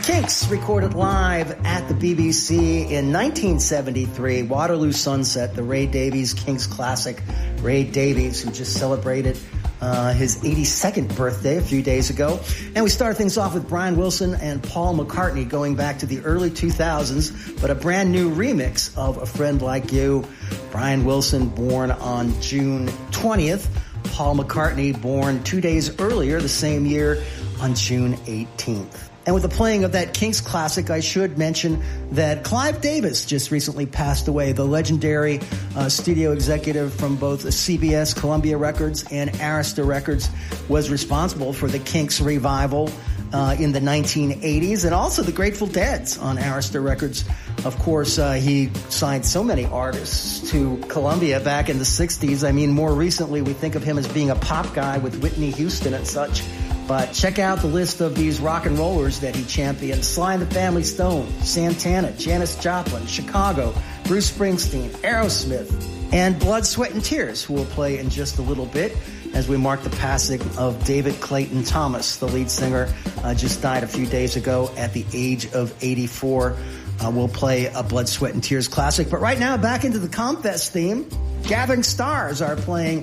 Kinks recorded live at the BBC in 1973, Waterloo Sunset, the Ray Davies Kinks classic. Ray Davies, who just celebrated his 82nd birthday a few days ago. And we start things off with Brian Wilson and Paul McCartney going back to the early 2000s, but a brand new remix of A Friend Like You. Brian Wilson born on June 20th. Paul McCartney born 2 days earlier the same year on June 18th. And with the playing of that Kinks classic, I should mention that Clive Davis just recently passed away, the legendary studio executive from both CBS, Columbia Records, and Arista Records, was responsible for the Kinks revival in the 1980s, and also the Grateful Dead's on Arista Records. Of course, he signed so many artists to Columbia back in the 60s. I mean, more recently, we think of him as being a pop guy with Whitney Houston and such. But check out the list of these rock and rollers that he championed. Sly and the Family Stone, Santana, Janis Joplin, Chicago, Bruce Springsteen, Aerosmith, and Blood, Sweat, and Tears, who will play in just a little bit as we mark the passing of David Clayton Thomas. The lead singer just died a few days ago at the age of 84. We'll play a Blood, Sweat, and Tears classic. But right now, back into the Comfest theme. Gathering Stars are playing